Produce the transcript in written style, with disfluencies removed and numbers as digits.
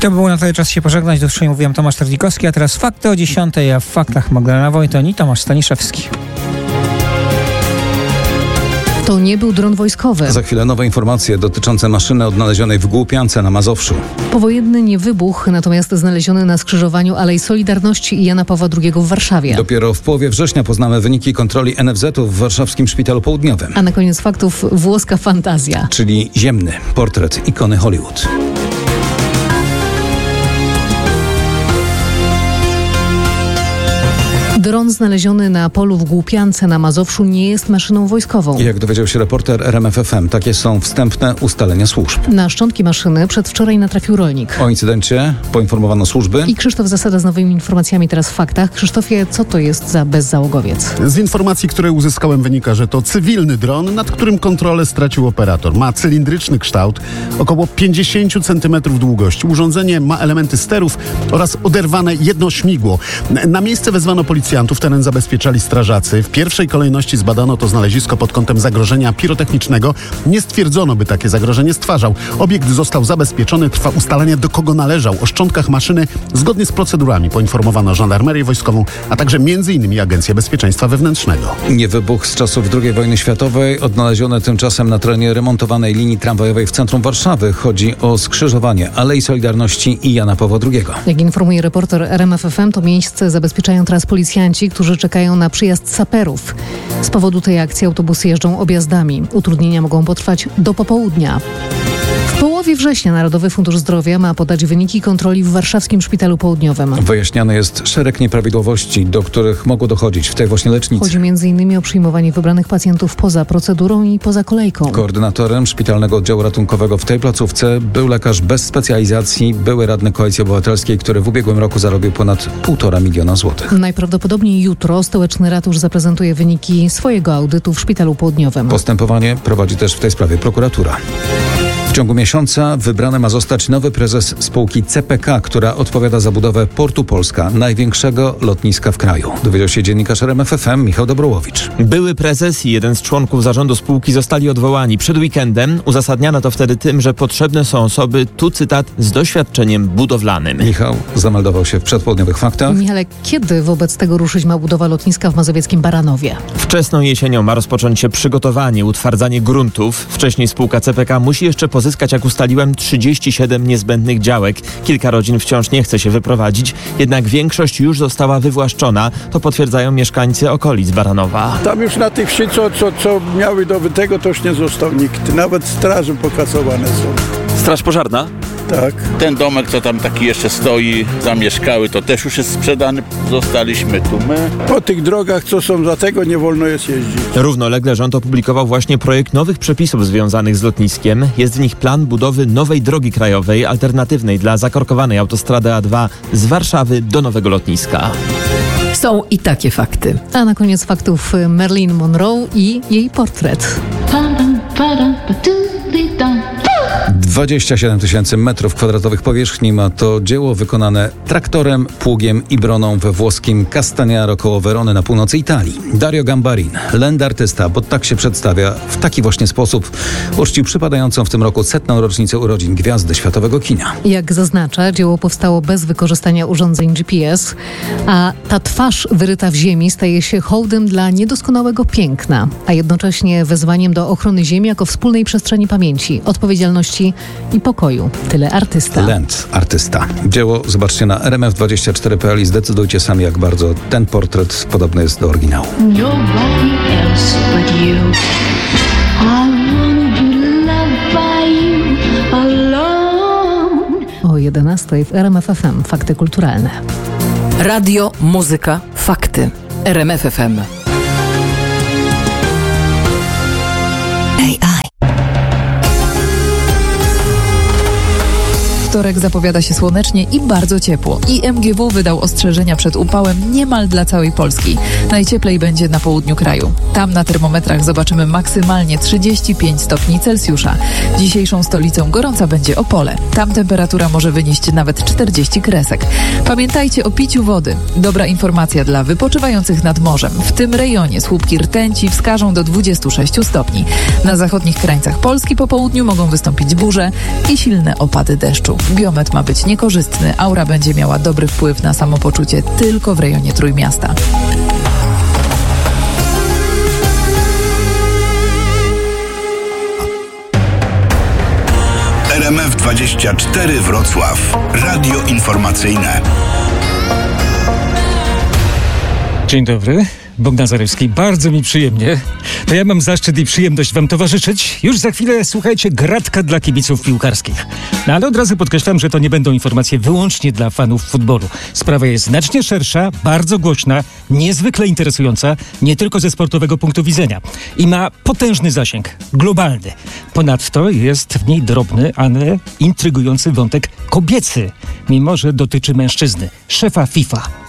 To było na tyle czas się pożegnać. Do usłyszenia mówiłem Tomasz Terlikowski, a teraz fakty o 10, a w faktach Magdalena Wojton i Tomasz Staniszewski. To nie był dron wojskowy. Za chwilę nowe informacje dotyczące maszyny odnalezionej w Głupiance na Mazowszu. Powojenny nie wybuch, natomiast znaleziony na skrzyżowaniu Alei Solidarności i Jana Pawła II w Warszawie. Dopiero w połowie września poznamy wyniki kontroli NFZ-u w warszawskim Szpitalu Południowym. A na koniec faktów włoska fantazja. Czyli ziemny portret ikony Hollywood. Dron znaleziony na polu w Głupiance na Mazowszu nie jest maszyną wojskową. Jak dowiedział się reporter RMF FM, takie są wstępne ustalenia służb. Na szczątki maszyny przedwczoraj natrafił rolnik. O incydencie poinformowano służby. I Krzysztof Zasada z nowymi informacjami teraz w faktach. Krzysztofie, co to jest za bezzałogowiec? Z informacji, które uzyskałem, wynika, że to cywilny dron, nad którym kontrolę stracił operator. Ma cylindryczny kształt, około 50 cm długości. Urządzenie ma elementy sterów oraz oderwane jedno śmigło. Na miejsce wezwano policjantów, teren zabezpieczali strażacy. W pierwszej kolejności zbadano to znalezisko pod kątem zagrożenia pirotechnicznego. Nie stwierdzono, by takie zagrożenie stwarzał. Obiekt został zabezpieczony, trwa ustalenie, do kogo należał. O szczątkach maszyny zgodnie z procedurami poinformowano Żandarmerię Wojskową, a także m.in. Agencję Bezpieczeństwa Wewnętrznego. Nie wybuch z czasów II wojny światowej, odnaleziony tymczasem na terenie remontowanej linii tramwajowej w centrum Warszawy. Chodzi o skrzyżowanie Alei Solidarności i Jana Pawła II. Jak informuje reporter RMF FM, to miejsce zabezpieczają teraz policjanci, którzy czekają na przyjazd saperów. Z powodu tej akcji autobusy jeżdżą objazdami. Utrudnienia mogą potrwać do popołudnia. W połowie września Narodowy Fundusz Zdrowia ma podać wyniki kontroli w warszawskim Szpitalu Południowym. Wyjaśniany jest szereg nieprawidłowości, do których mogło dochodzić w tej właśnie lecznicy. Chodzi m.in. o przyjmowanie wybranych pacjentów poza procedurą i poza kolejką. Koordynatorem Szpitalnego Oddziału Ratunkowego w tej placówce był lekarz bez specjalizacji, były radny Koalicji Obywatelskiej, który w ubiegłym roku zarobił ponad 1,5 miliona złotych. Najprawdopodobniej jutro stołeczny ratusz zaprezentuje wyniki swojego audytu w Szpitalu Południowym. Postępowanie prowadzi też w tej sprawie prokuratura. W ciągu miesiąca wybrany ma zostać nowy prezes spółki CPK, która odpowiada za budowę Portu Polska, największego lotniska w kraju. Dowiedział się dziennikarz RMF FM Michał Dobrołowicz. Były prezes i jeden z członków zarządu spółki zostali odwołani przed weekendem. Uzasadniano to wtedy tym, że potrzebne są osoby, tu cytat, z doświadczeniem budowlanym. Michał zameldował się w przedpołudniowych faktach. Michale, kiedy wobec tego ruszyć ma budowa lotniska w mazowieckim Baranowie? Wczesną jesienią ma rozpocząć się przygotowanie, utwardzanie gruntów. Wcześniej spółka CPK musi jeszcze pozyskać, jak ustaliłem, 37 niezbędnych działek. Kilka rodzin wciąż nie chce się wyprowadzić, jednak większość już została wywłaszczona. To potwierdzają mieszkańcy okolic Baranowa. Tam już na tej wsi, co miały dobytego, to już nie został nikt. Nawet straże pokasowane są. Straż pożarna? Tak. Ten domek, co tam taki jeszcze stoi, zamieszkały, to też już jest sprzedany. Zostaliśmy tu my. Po tych drogach, co są za tego, nie wolno jest jeździć. Równolegle rząd opublikował właśnie projekt nowych przepisów związanych z lotniskiem. Jest w nich plan budowy nowej drogi krajowej, alternatywnej dla zakorkowanej autostrady A2 z Warszawy do nowego lotniska. Są i takie fakty. A na koniec faktów Marilyn Monroe i jej portret. 27 000 metrów kwadratowych powierzchni ma to dzieło wykonane traktorem, pługiem i broną we włoskim Castagnaro koło Werony na północy Italii. Dario Gambarin, lendartysta, bo tak się przedstawia, w taki właśnie sposób uczcił przypadającą w tym roku 100. rocznicę urodzin gwiazdy światowego kina. Jak zaznacza, dzieło powstało bez wykorzystania urządzeń GPS, a ta twarz wyryta w ziemi staje się hołdem dla niedoskonałego piękna, a jednocześnie wezwaniem do ochrony ziemi jako wspólnej przestrzeni pamięci, odpowiedzialności i pokoju. Tyle artysta. Artysta. Dzieło zobaczcie na rmf24.pl i zdecydujcie sami, jak bardzo ten portret podobny jest do oryginału. O 11:00 w RMF FM. Fakty kulturalne. Radio, muzyka, fakty. RMF FM. Wtorek zapowiada się słonecznie i bardzo ciepło. IMGW wydał ostrzeżenia przed upałem niemal dla całej Polski. Najcieplej będzie na południu kraju. Tam na termometrach zobaczymy maksymalnie 35 stopni Celsjusza. Dzisiejszą stolicą gorąca będzie Opole. Tam temperatura może wynieść nawet 40 kresek. Pamiętajcie o piciu wody. Dobra informacja dla wypoczywających nad morzem. W tym rejonie słupki rtęci wskażą do 26 stopni. Na zachodnich krańcach Polski po południu mogą wystąpić burze i silne opady deszczu. Biometr ma być niekorzystny, aura będzie miała dobry wpływ na samopoczucie tylko w rejonie Trójmiasta. RMF24 Wrocław. Radio informacyjne. Dzień dobry, Bogdan Zarewski. Bardzo mi przyjemnie. To ja mam zaszczyt i przyjemność wam towarzyszyć. Już za chwilę, słuchajcie, gratka dla kibiców piłkarskich. No ale od razu podkreślam, że to nie będą informacje wyłącznie dla fanów futbolu. Sprawa jest znacznie szersza, bardzo głośna, niezwykle interesująca, nie tylko ze sportowego punktu widzenia. I ma potężny zasięg, globalny. Ponadto jest w niej drobny, ale intrygujący wątek kobiecy, mimo że dotyczy mężczyzny, szefa FIFA.